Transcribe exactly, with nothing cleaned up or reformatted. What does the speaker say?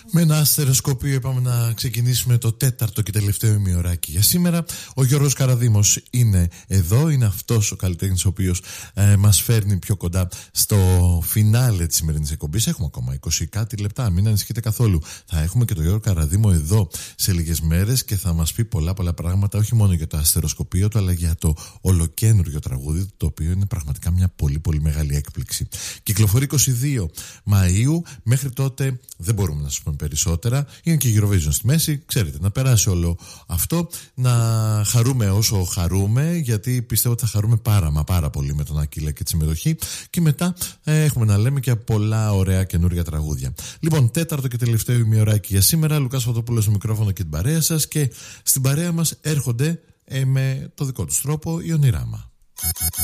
Με ένα αστεροσκοπείο είπαμε να ξεκινήσουμε το τέταρτο και τελευταίο ημιωράκι για σήμερα. Ο Γιώργος Καραδήμος είναι εδώ, είναι αυτός ο καλλιτέχνης ο οποίος ε, μας φέρνει πιο κοντά στο φινάλε της σημερινής εκπομπής. Έχουμε ακόμα είκοσι κάτι λεπτά, μην ανησυχείτε καθόλου. Θα έχουμε και τον Γιώργο Καραδήμο εδώ σε λίγες μέρες και θα μας πει πολλά πολλά πράγματα, όχι μόνο για το αστεροσκοπείο του, αλλά για το ολοκένουργιο τραγούδι, το οποίο είναι πραγματικά μια πολύ πολύ μεγάλη έκπληξη. Κυκλοφορεί είκοσι δύο Μαΐου, μέχρι τότε δεν μπορούμε να σας πούμε περισσότερα. Είναι και Eurovision στη μέση, ξέρετε, να περάσει όλο αυτό, να χαρούμε όσο χαρούμε, γιατί πιστεύω ότι θα χαρούμε πάρα μα πάρα πολύ με τον Ακύλα και τη συμμετοχή, και μετά ε, έχουμε να λέμε και πολλά ωραία καινούργια τραγούδια. Λοιπόν, τέταρτο και τελευταίο ημιωράκι για σήμερα. Λουκάς Φωτόπουλος στο μικρόφωνο και την παρέα σας, και στην παρέα μας έρχονται ε, με το δικό τους τρόπο η Ονειράμα.